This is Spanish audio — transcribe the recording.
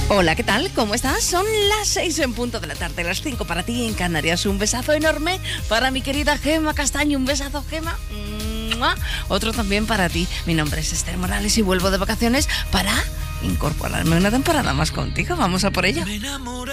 Hola, ¿qué tal? ¿Cómo estás? Son las 6 en punto de la tarde, las 5 para ti en Canarias. Un besazo enorme para mi querida Gema Castaño. Un besazo, Gema. Otro también para ti. Mi nombre es Esther Morales y vuelvo de vacaciones para incorporarme una temporada más contigo. Vamos a por ello.